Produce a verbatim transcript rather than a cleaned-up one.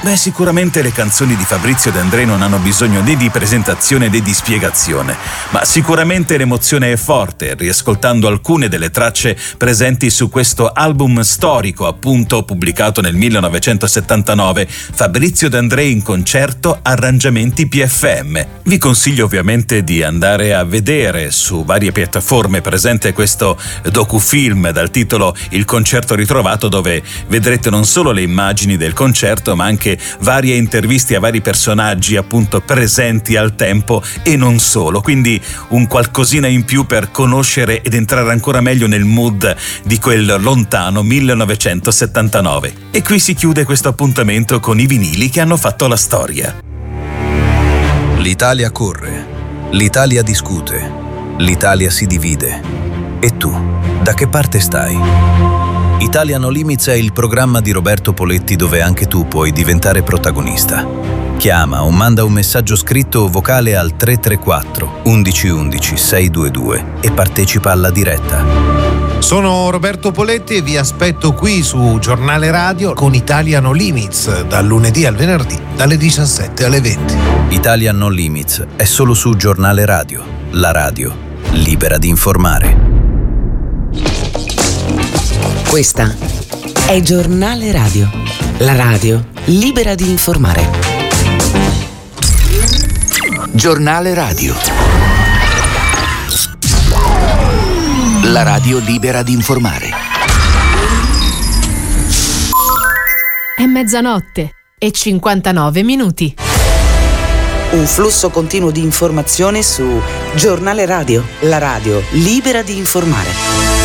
Beh, sicuramente le canzoni di Fabrizio De André non hanno bisogno né di presentazione né di spiegazione, ma sicuramente l'emozione è forte, riascoltando alcune delle tracce presenti su questo album storico, appunto pubblicato nel millenovecentosettantanove, Fabrizio De André in concerto, arrangiamenti P F M. Vi consiglio ovviamente di andare a vedere su varie piattaforme presente questo docufilm dal titolo Il concerto ritrovato, dove vedrete non solo le immagini del concerto ma anche varie interviste a vari personaggi appunto presenti al tempo e non solo, quindi un qualcosina in più per conoscere ed entrare ancora meglio nel mood di quel lontano millenovecentosettantanove. E qui si chiude questo appuntamento con i vinili che hanno fatto la storia. L'Italia corre, l'Italia discute, l'Italia si divide. E tu, da che parte stai? Italia No Limits è il programma di Roberto Poletti dove anche tu puoi diventare protagonista. Chiama o manda un messaggio scritto o vocale al tre tre quattro undici undici seicentoventidue e partecipa alla diretta. Sono Roberto Poletti e vi aspetto qui su Giornale Radio con Italia No Limits dal lunedì al venerdì dalle diciassette alle venti. Italia No Limits è solo su Giornale Radio, la radio libera di informare. Questa è Giornale Radio, la radio libera di informare. Giornale Radio, la radio libera di informare. È mezzanotte e cinquantanove minuti. Un flusso continuo di informazione su Giornale Radio, la radio libera di informare.